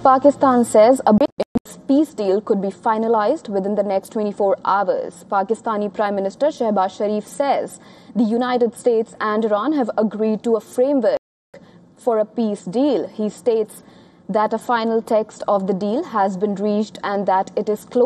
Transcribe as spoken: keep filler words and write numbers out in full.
Pakistan says a peace deal could be finalized within the next twenty-four hours. Pakistani Prime Minister Shehbaz Sharif says the United States and Iran have agreed to a framework for a peace deal. He states that a final text of the deal has been reached and that it is close